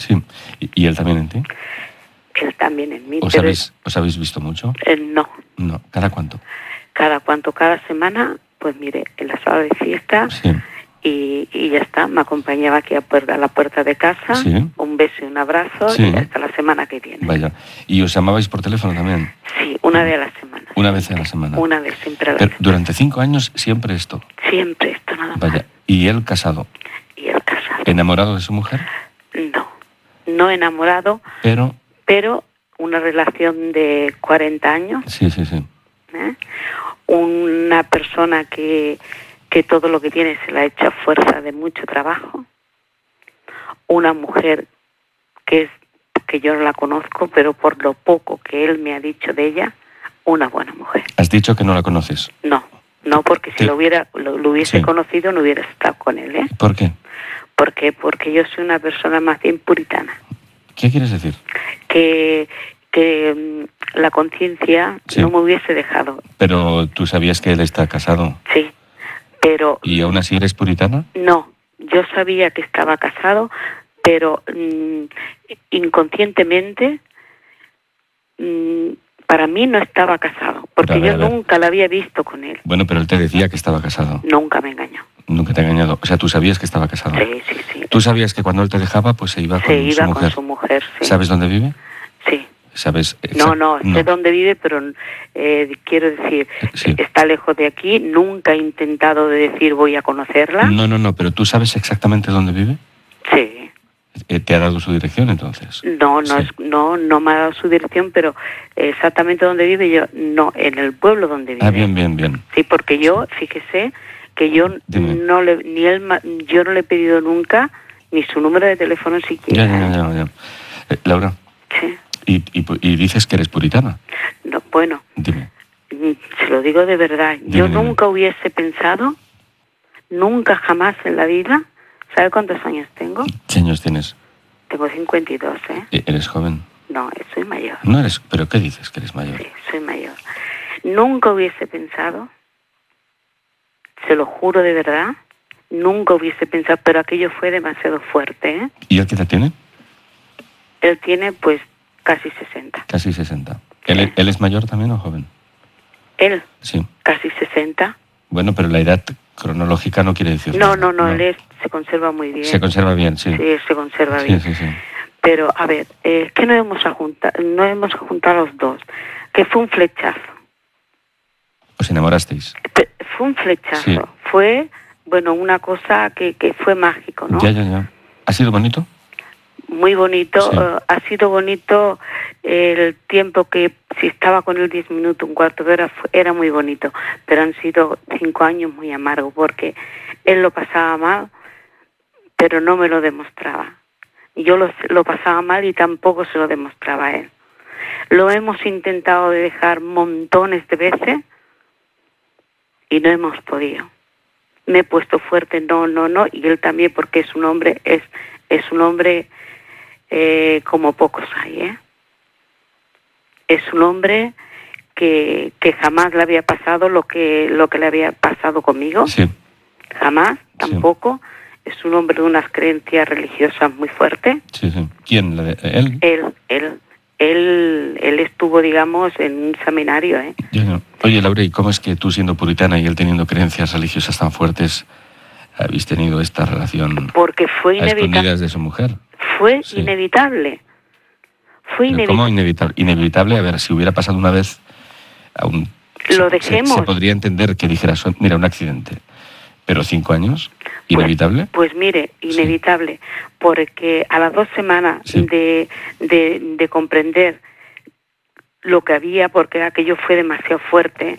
Sí. ¿Y él también en ti? Él también en mí. ¿Os habéis visto mucho? No. No. ¿Cada cuánto? Cada semana, pues mire, en la sala de fiesta. Sí. Y ya está, me acompañaba aquí a la puerta de casa, sí. Un beso y un abrazo, sí. y hasta la semana que viene. Vaya. ¿Y os llamabais por teléfono también? Sí, una vez a la semana. Una vez a la semana. Una vez, siempre a la Pero semana. durante 5 años siempre esto. Siempre esto, nada más. Vaya. ¿Y él casado? Y él casado. ¿Enamorado de su mujer? No enamorado, pero una relación de 40 años. Sí. ¿Eh? Una persona que todo lo que tiene se la ha hecho a fuerza de mucho trabajo. Una mujer que yo no la conozco, pero por lo poco que él me ha dicho de ella, una buena mujer. ¿Has dicho que no la conoces? No, porque si lo hubiese sí. conocido no hubiera estado con él, ¿eh? ¿Por qué? Porque yo soy una persona más bien puritana. ¿Qué quieres decir? Que la conciencia no me hubiese dejado. Pero tú sabías que él está casado. Sí, pero... ¿Y aún así eres puritana? No, yo sabía que estaba casado, pero inconscientemente para mí no estaba casado, porque yo nunca la había visto con él. Bueno, pero él te decía que estaba casado. Nunca me engañó. Nunca te ha engañado. O sea, tú sabías que estaba casado. Sí. ¿Tú sabías que cuando él te dejaba, pues se iba con su mujer? Con su mujer, sí. ¿Sabes dónde vive? Sí. ¿Sabes? No, sé dónde vive, pero quiero decir, está lejos de aquí. Nunca he intentado de decir voy a conocerla. No, pero ¿tú sabes exactamente dónde vive? Sí. ¿Te ha dado su dirección entonces? No me ha dado su dirección, pero exactamente dónde vive yo, no, en el pueblo donde vive. Ah, bien. Sí, porque yo, fíjese, que yo no le he pedido nunca ni su número de teléfono siquiera. Ya. Laura. Sí. ¿Y dices que eres puritana? No, bueno. Dime. Se lo digo de verdad. Yo nunca hubiese pensado, nunca jamás en la vida. ¿Sabe cuántos años tengo? ¿Qué años tienes? Tengo 52, ¿eh? ¿Eres joven? No, soy mayor. No eres, ¿pero qué dices que eres mayor? Sí, soy mayor. Nunca hubiese pensado, se lo juro de verdad, nunca hubiese pensado, pero aquello fue demasiado fuerte, ¿eh? ¿Y él qué edad tiene? Él tiene, pues, casi 60. Casi 60. ¿Él es mayor también o joven? Él. Sí. Casi 60. Bueno, pero la edad cronológica no quiere decir nada. No, él se conserva muy bien. Se conserva bien, sí. Sí, se conserva bien. Sí. Pero, a ver, que no hemos juntado los dos, que fue un flechazo. ¿Os enamorasteis? Fue un flechazo. Sí. Fue, bueno, una cosa que fue mágico, ¿no? Ya. ¿Ha sido bonito? Muy bonito. Sí. Ha sido bonito el tiempo que, si estaba con él 10 minutos, un cuarto de hora, era muy bonito. Pero han sido 5 años muy amargos, porque él lo pasaba mal, pero no me lo demostraba. Yo lo pasaba mal y tampoco se lo demostraba a él. Lo hemos intentado de dejar montones de veces y no hemos podido. Me he puesto fuerte, no, y él también, porque es un hombre, es un hombre como pocos hay, ¿eh? Es un hombre que jamás le había pasado lo que le había pasado conmigo. Sí. Jamás, tampoco. Sí. Es un hombre de unas creencias religiosas muy fuertes. Sí. ¿Quién? ¿Él? Él estuvo, digamos, en un seminario, ¿eh? Ya. Oye, Laura, ¿y cómo es que tú, siendo puritana y él teniendo creencias religiosas tan fuertes, habéis tenido esta relación? Porque fue inevitable. ¿A escondidas de su mujer? Fue inevitable. ¿Cómo inevitable? Inevitable, a ver, si hubiera pasado una vez, aún lo dejemos. Se podría entender que dijeras, mira, un accidente. Pero 5 años, ¿inevitable? Pues mire, inevitable, porque a las 2 semanas de comprender lo que había, porque aquello fue demasiado fuerte,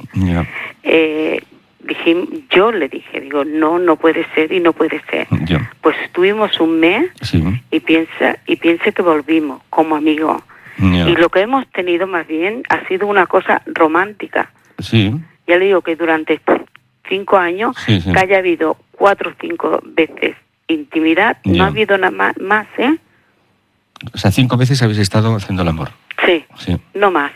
yo le dije, no puede ser y no puede ser. Pues estuvimos un mes y piense que volvimos como amigos. Y lo que hemos tenido más bien ha sido una cosa romántica. Sí. Ya le digo que durante 5 años, que haya habido 4 o 5 veces intimidad, no ha habido nada más, ¿eh? O sea, 5 veces habéis estado haciendo el amor. Sí, no más.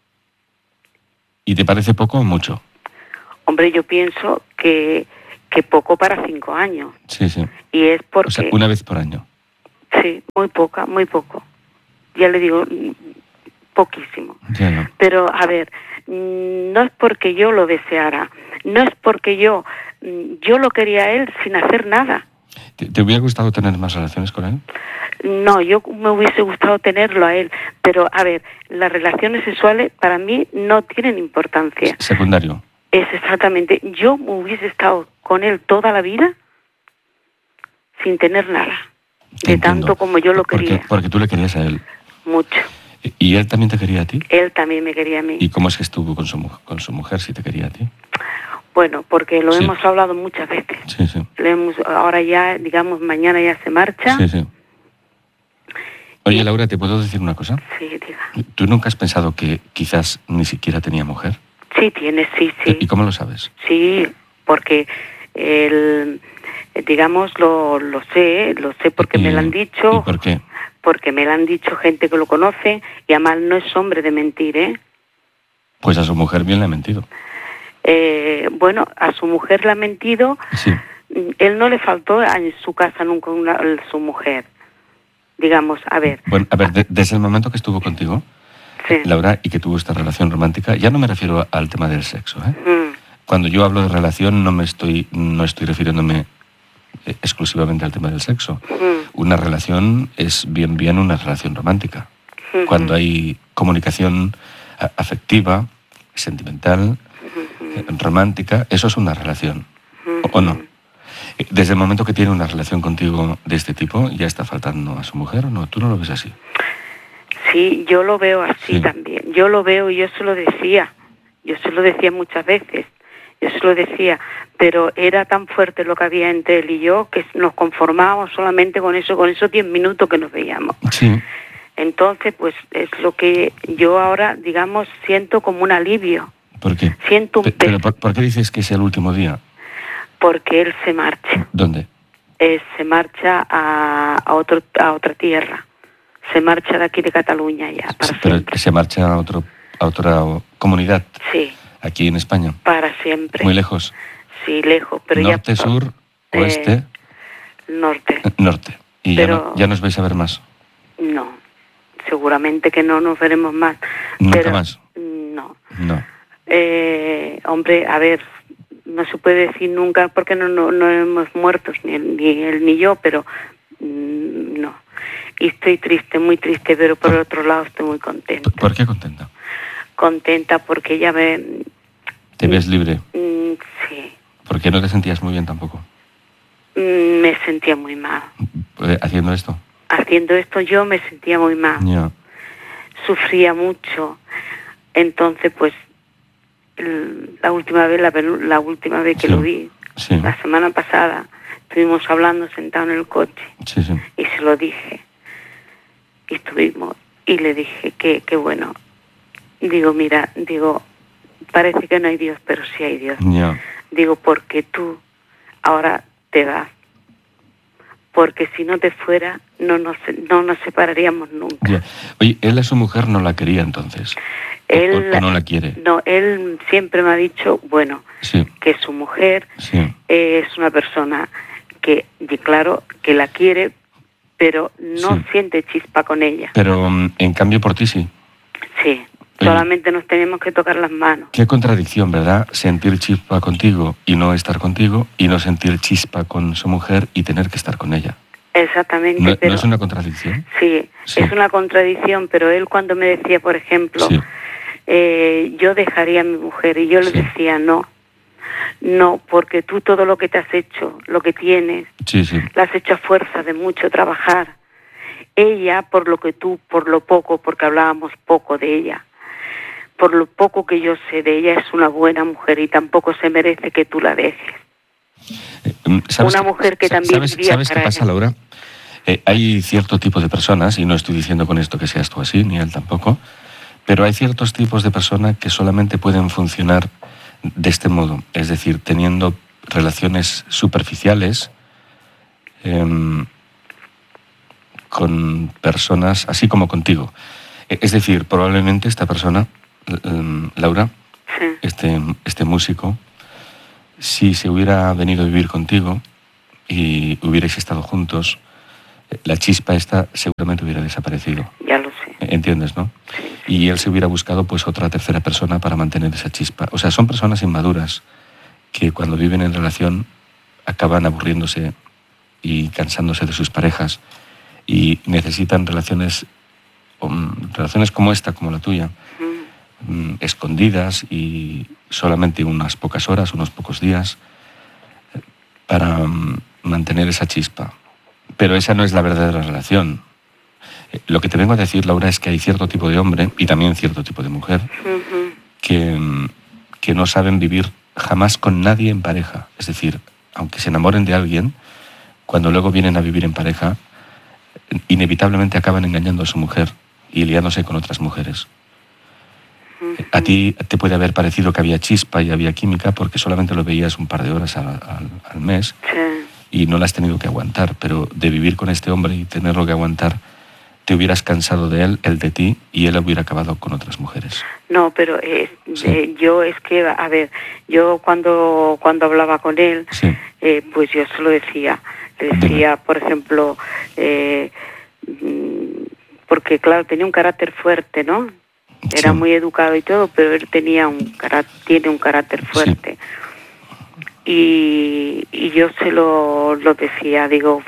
¿Y te parece poco o mucho? Hombre, yo pienso que poco para 5 años. Sí. Y es porque... O sea, una vez por año. Sí, muy poca, muy poco. Ya le digo, poquísimo. Ya no. Pero, a ver, no es porque yo lo deseara, no es porque yo lo quería a él sin hacer nada. ¿Te hubiera gustado tener más relaciones con él? No, yo me hubiese gustado tenerlo a él, pero, a ver, las relaciones sexuales para mí no tienen importancia. Secundario. Es exactamente, yo me hubiese estado con él toda la vida sin tener nada, de tanto como yo lo quería. Porque tú le querías a él. Mucho. ¿Y él también te quería a ti? Él también me quería a mí. ¿Y cómo es que estuvo con su mujer si te quería a ti? Bueno, porque lo Sí. hemos hablado muchas veces. Sí, sí. Ahora ya, digamos, mañana ya se marcha. Sí, sí. Oye, Y- Laura, ¿te puedo decir una cosa? Sí, diga. ¿Tú nunca has pensado que quizás ni siquiera tenía mujer? Sí, tiene, sí. ¿Y cómo lo sabes? Sí, porque digamos, lo sé porque me lo han dicho. ¿Y por qué? Porque me lo han dicho gente que lo conoce, y además no es hombre de mentir, ¿eh? Pues a su mujer bien le ha mentido. Bueno, a su mujer le ha mentido. Sí. Él no le faltó en su casa nunca su mujer. Digamos, a ver. Bueno, a ver, desde el momento que estuvo contigo, Sí. Laura, y que tuvo esta relación romántica, ya no me refiero al tema del sexo, ¿eh? Mm, Cuando yo hablo de relación no estoy refiriéndome exclusivamente al tema del sexo. Una relación es bien una relación romántica. Cuando hay comunicación afectiva, sentimental, romántica, eso es una relación. ¿O no? Desde el momento que tiene una relación contigo de este tipo, ¿ya está faltando a su mujer o no? ¿Tú no lo ves así? Sí, yo lo veo así Sí. también. Yo lo veo y yo se lo decía. Yo se lo decía muchas veces. Yo se lo decía. Pero era tan fuerte lo que había entre él y yo que nos conformábamos solamente con esos 10 minutos que nos veíamos. Sí. Entonces, pues es lo que yo ahora, digamos, siento como un alivio. ¿Por qué? Siento un Pero peso, ¿por qué dices que es el último día? porque él se marcha. ¿Dónde? Se marcha a otra tierra. Se marcha de aquí de Cataluña ya, para Pero siempre. se marcha a otra comunidad, Sí, aquí en España. para siempre. Muy lejos. Sí, lejos, pero Norte, ya... sur, oeste, Norte. norte. Y Pero- ya nos vais a ver más. No, seguramente que no nos veremos más. ¿Nunca pero, más? No. No. Hombre, a ver, no se puede decir nunca porque no hemos muerto, ni él ni yo, pero no. Y estoy triste, muy triste, pero por otro lado estoy muy contenta. ¿Por qué contenta? Contenta porque ya ¿Te ves libre? sí, Porque no te sentías muy bien tampoco me sentía muy mal. haciendo esto. Haciendo esto yo me sentía muy mal. Ya. Sufría mucho. Entonces, pues, la última vez que Sí, lo vi, sí. la semana pasada, estuvimos hablando sentado en el coche Sí, sí. y se lo dije. Y estuvimos, y le dije que bueno. Digo, mira, parece que no hay Dios, pero sí hay Dios. Ya. Digo, porque tú ahora te vas. Porque si no te fuera, no nos separaríamos nunca. Ya. Oye, él a su mujer no la quería entonces. Él o no la quiere. No, él siempre me ha dicho, bueno, Sí, que su mujer sí. es una persona que, y claro, que la quiere, pero no Sí. siente chispa con ella. Pero en cambio por ti sí. Sí, solamente nos tenemos que tocar las manos. Qué contradicción, ¿verdad? Sentir chispa contigo y no estar contigo, y no sentir chispa con su mujer y tener que estar con ella. Exactamente, ¿No, pero ¿no es una contradicción? sí, Sí. es una contradicción, pero él cuando me decía, por ejemplo, Sí. yo dejaría a mi mujer, y yo le Sí. decía, no, porque tú todo lo que te has hecho, lo que tienes, Sí, sí. la has hecho a fuerza de mucho trabajar. Ella, por lo poco, porque hablábamos poco de ella, por lo poco que yo sé de ella, es una buena mujer y tampoco se merece que tú la dejes. Una mujer que también vivía ¿Sabes qué para pasa, ella. Laura? Hay cierto tipo de personas, y no estoy diciendo con esto que seas tú así, ni él tampoco, pero hay ciertos tipos de personas que solamente pueden funcionar de este modo, es decir, teniendo relaciones superficiales con personas así como contigo. Es decir, probablemente esta persona, Laura, Sí. este músico, si se hubiera venido a vivir contigo y hubierais estado juntos, la chispa esta seguramente hubiera desaparecido. Ya lo sé. ¿Entiendes, no? Y él se hubiera buscado pues otra tercera persona para mantener esa chispa. O sea, son personas inmaduras que cuando viven en relación acaban aburriéndose y cansándose de sus parejas y necesitan relaciones como esta, como la tuya, escondidas y solamente unas pocas horas, unos pocos días, para mantener esa chispa. Pero esa no es la verdadera relación. Lo que te vengo a decir, Laura, es que hay cierto tipo de hombre y también cierto tipo de mujer que no saben vivir jamás con nadie en pareja. Es decir, aunque se enamoren de alguien, cuando luego vienen a vivir en pareja, inevitablemente acaban engañando a su mujer y liándose con otras mujeres. A ti te puede haber parecido que había chispa y había química porque solamente lo veías un par de horas al mes y no la has tenido que aguantar, pero de vivir con este hombre y tenerlo que aguantar, te hubieras cansado de él de ti, y él hubiera acabado con otras mujeres. No, pero yo es que, a ver, yo cuando hablaba con él, pues yo se lo decía. Le decía, por ejemplo, porque claro, tenía un carácter fuerte, ¿no? Era muy educado y todo, pero él tiene un carácter fuerte. Y yo se lo decía, digo,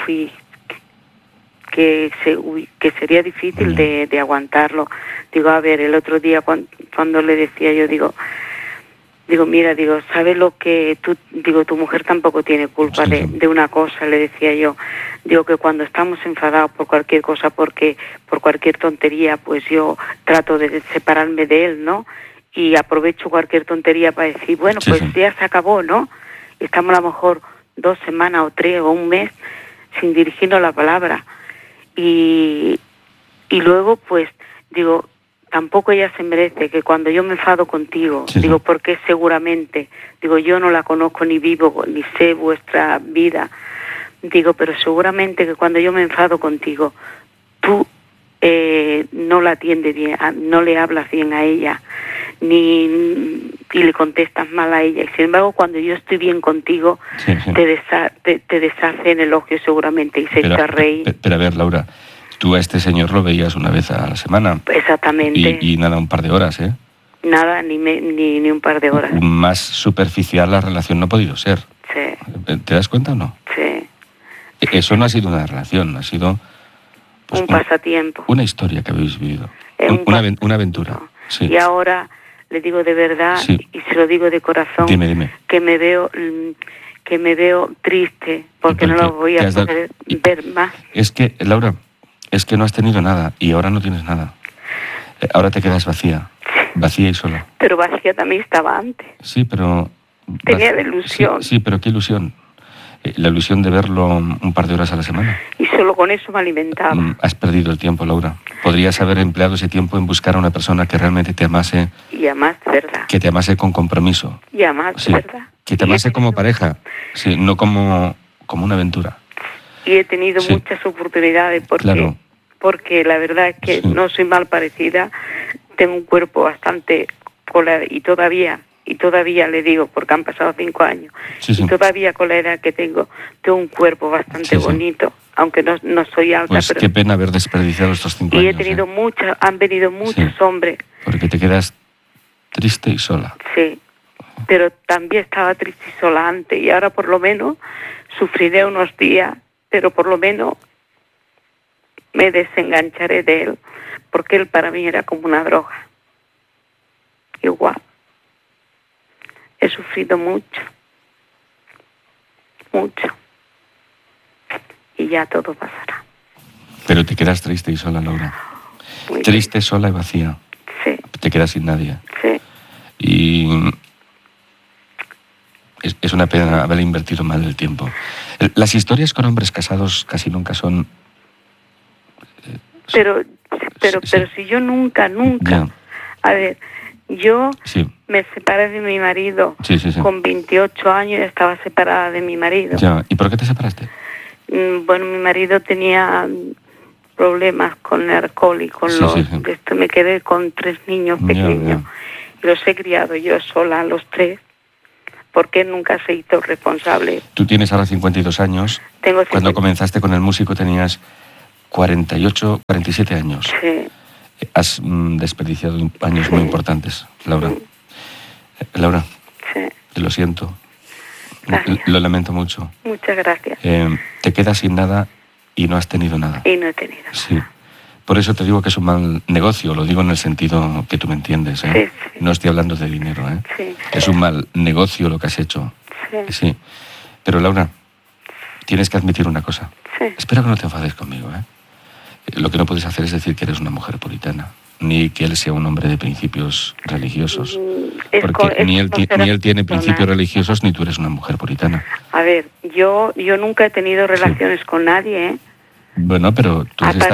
que sería difícil de aguantarlo. Digo, a ver, el otro día cuando le decía yo, digo, mira, digo, ¿sabes lo que tu mujer tampoco tiene culpa de una cosa? Le decía yo, digo que cuando estamos enfadados por cualquier cosa, por cualquier tontería, pues yo trato de separarme de él, ¿no? Y aprovecho cualquier tontería para decir, bueno, pues ya se acabó, ¿no? Estamos a lo mejor 2 semanas o 3 o un mes sin dirigirnos la palabra. Y luego, pues, digo, tampoco ella se merece que cuando yo me enfado contigo, digo, porque seguramente, digo, yo no la conozco ni vivo, ni sé vuestra vida, digo, pero seguramente que cuando yo me enfado contigo, tú no la atiendes bien, no le hablas bien a ella, y le contestas mal a ella. Y sin embargo, cuando yo estoy bien contigo, te deshace en elogio seguramente y se echa a reír. Pero a ver, Laura, tú a este señor lo veías una vez a la semana. Exactamente. Y nada, un par de horas, ¿eh? Nada, ni un par de horas. Más superficial la relación no ha podido ser. Sí. ¿Te das cuenta o no? Sí. Eso no ha sido una relación, ha sido... Pues, un pasatiempo. Una historia que habéis vivido. Una aventura. Sí. Y ahora le digo de verdad, y se lo digo de corazón, dime. que me veo triste porque no lo voy a poder ver más. Es que, Laura, no has tenido nada y ahora no tienes nada. Ahora te quedas vacía y sola. Pero vacía también estaba antes. Sí, pero... Tenía la ilusión. Sí, pero ¿qué ilusión? La ilusión de verlo un par de horas a la semana. Y solo con eso me alimentaba. Has perdido el tiempo, Laura. Podrías haber empleado ese tiempo en buscar a una persona que realmente te amase. Y además, ¿verdad? Que te amase con compromiso. Y además, ¿verdad? Que te amase como pareja, no como una aventura. Y he tenido muchas oportunidades porque la verdad es que no soy mal parecida. Tengo un cuerpo bastante y todavía le digo, porque han pasado 5 años, y todavía con la edad que tengo un cuerpo bastante bonito, aunque no soy alta. Pues pero qué pena haber desperdiciado estos 5 años. Y he tenido han venido muchos hombres. Porque te quedas triste y sola. Sí, pero también estaba triste y sola antes, y ahora por lo menos sufriré unos días, pero por lo menos me desengancharé de él, porque él para mí era como una droga. Igual. He sufrido mucho. Y ya todo pasará. Pero te quedas triste y sola, Laura. Muy triste, sola y vacía. Sí. Te quedas sin nadie. Sí. Y es una pena haber invertido mal el tiempo. Las historias con hombres casados casi nunca son... Pero si yo nunca... Ya. A ver... Yo me separé de mi marido con 28 años, estaba separada de mi marido. Ya. ¿Y por qué te separaste? Bueno, mi marido tenía problemas con el alcohol y con esto. Me quedé con 3 niños pequeños y los he criado yo sola a los 3 porque él nunca se hizo responsable. Tú tienes ahora 52 años. Tengo 52. Cuando comenzaste con el músico tenías 48, 47 años. Sí. Has desperdiciado años muy importantes, Laura. Laura, sí. Lo siento. Gracias. Lo lamento mucho. Muchas gracias. Te quedas sin nada y no has tenido nada. Y no he tenido. Sí. Por eso te digo que es un mal negocio, lo digo en el sentido que tú me entiendes, ¿eh? Sí, sí. No estoy hablando de dinero, ¿eh? Sí. Es un mal negocio lo que has hecho. Sí. Sí. Pero Laura, tienes que admitir una cosa. Sí. Espero que no te enfades conmigo, ¿eh? Lo que no puedes hacer es decir que eres una mujer puritana, ni que él sea un hombre de principios religiosos. Porque ni él tiene principios religiosos, ni tú eres una mujer puritana. A ver, yo nunca he tenido relaciones con nadie, ¿eh? Bueno, pero tú has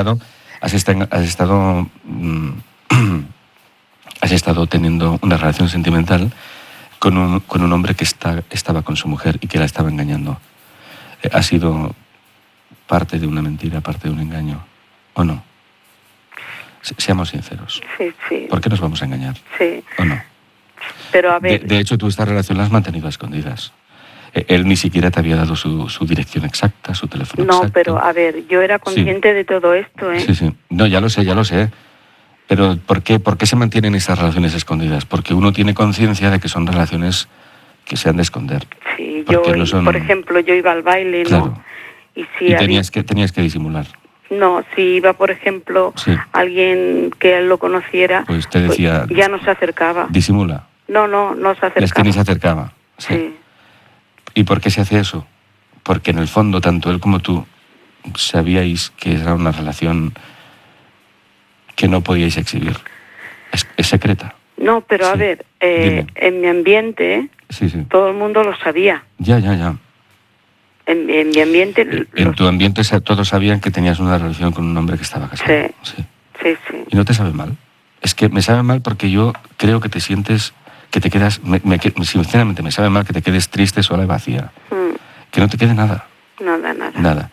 estado teniendo una relación sentimental con un hombre que estaba con su mujer y que la estaba engañando. Ha sido parte de una mentira, parte de un engaño, ¿o no? Seamos sinceros. Sí, sí. ¿Por qué nos vamos a engañar? Sí. ¿O no? Pero a ver... De hecho, tú esta relación la has mantenido a escondidas. Él ni siquiera te había dado su dirección exacta, su teléfono exacto. No, pero a ver, yo era consciente de todo esto, ¿eh? Sí, sí. No, ya lo sé. Pero ¿por qué se mantienen esas relaciones escondidas? Porque uno tiene conciencia de que son relaciones que se han de esconder. Sí, por ejemplo, yo iba al baile, ¿no? Claro. Y tenías que disimular. No, si iba, por ejemplo, alguien que él lo conociera, pues te decía... Pues ya no se acercaba. ¿Disimula? No se acercaba. Es que ni se acercaba. Sí. ¿Y por qué se hace eso? Porque en el fondo, tanto él como tú sabíais que era una relación que no podíais exhibir. Es secreta. No, pero a ver, en mi ambiente, todo el mundo lo sabía. Ya. En mi ambiente... En tu ambiente todos sabían que tenías una relación con un hombre que estaba casado. Sí. ¿Y no te sabe mal? Es que me sabe mal porque yo creo que te sientes... que te quedas... sinceramente, me sabe mal que te quedes triste, sola y vacía. Que no te quede nada. Nada.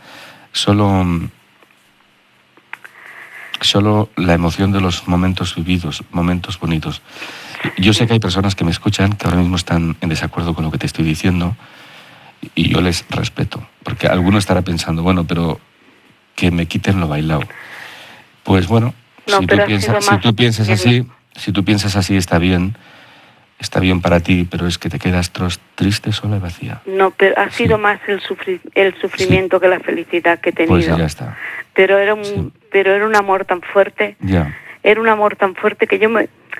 Solo la emoción de los momentos vividos, momentos bonitos. Yo sé que hay personas que me escuchan que ahora mismo están en desacuerdo con lo que te estoy diciendo y yo les respeto. Porque alguno estará pensando, bueno, pero que me quiten lo bailado. Pues bueno, si tú piensas así está bien para ti, pero es que te quedas triste, sola y vacía. No, pero ha sido más el sufrimiento que la felicidad que he tenido. Pues ya está. Pero era un amor tan fuerte. Ya. Era un amor tan fuerte que yo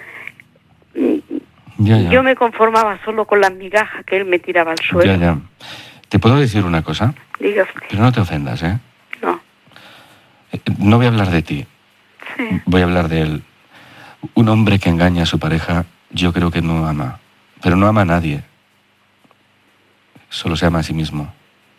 me conformaba solo con las migajas que él me tiraba al suelo. Ya. ¿Te puedo decir una cosa? Diga usted. Pero no te ofendas, ¿eh? No. No voy a hablar de ti. Sí. Voy a hablar de él. Un hombre que engaña a su pareja, yo creo que no ama. Pero no ama a nadie. Solo se ama a sí mismo.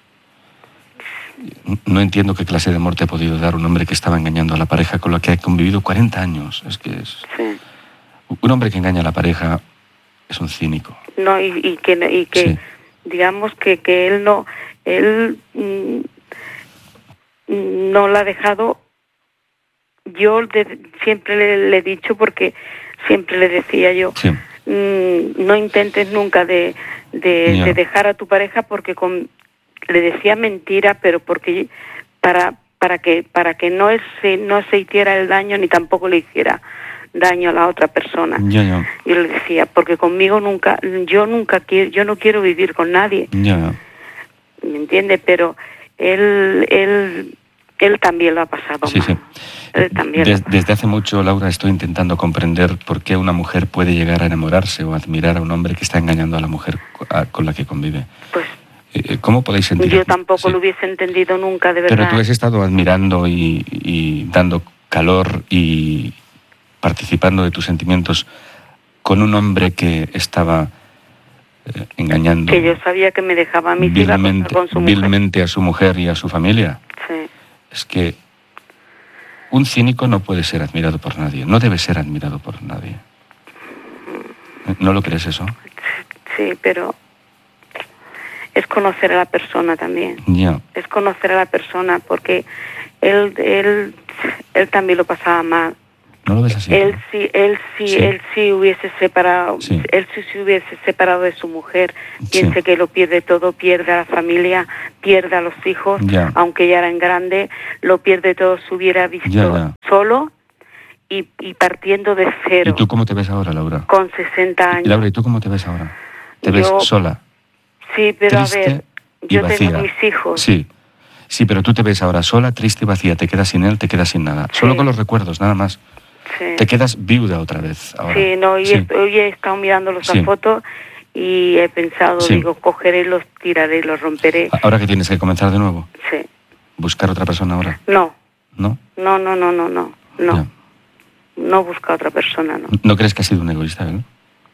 No entiendo qué clase de amor te ha podido dar un hombre que estaba engañando a la pareja con la que ha convivido 40 años. Sí. Un hombre que engaña a la pareja es un cínico. No, y que digamos que él no la ha dejado. Yo siempre le he dicho, porque siempre le decía yo, no intentes nunca de dejar a tu pareja, porque le decía mentira, pero porque para que no se hiciera el daño ni tampoco le hiciera daño a la otra persona. Ya. Y le decía, porque conmigo yo no quiero vivir con nadie. Ya. ¿Me entiende? Pero él también lo ha pasado mal. Sí. Desde hace mucho, Laura, estoy intentando comprender por qué una mujer puede llegar a enamorarse o admirar a un hombre que está engañando a la mujer con la que convive. Pues ¿cómo podéis sentir? Yo tampoco lo hubiese entendido nunca, de verdad. Pero tú has estado admirando y dando calor y participando de tus sentimientos con un hombre que estaba engañando. Que yo sabía que me dejaba a mis hijas con su vilmente a su mujer y a su familia. Sí. Es que un cínico no puede ser admirado por nadie, no debe ser admirado por nadie. ¿No lo crees eso? Sí, pero es conocer a la persona también. Ya. Es conocer a la persona, porque él también lo pasaba mal. ¿No lo ves así? Él sí hubiese separado, Sí. él sí se hubiese separado de su mujer. Sí. Piense que lo pierde todo, pierde a la familia, pierde a los hijos, Ya. aunque ya eran grandes, lo pierde todo, se hubiera visto Ya. solo y partiendo de cero, ¿Y tú cómo te ves ahora, Laura? con 60 años. Laura, ¿y tú cómo te ves ahora? ¿Te ves Yo- sola, Sí, pero triste a ver, y yo vacía? tengo mis hijos. Sí. Sí, pero tú te ves ahora sola, triste y vacía. Te quedas sin él, te quedas sin nada. Solo con los recuerdos, nada más. Sí. Te quedas viuda otra vez ahora. Sí, no, Sí. hoy he estado mirando las Sí. fotos y he pensado, Sí. digo, cogeré, los tiraré, los romperé. Ahora que tienes que comenzar de nuevo, Sí. buscar otra persona ahora, No, ¿no? no, Ya. no busca a otra persona, no. ¿No crees que has sido un egoísta, él?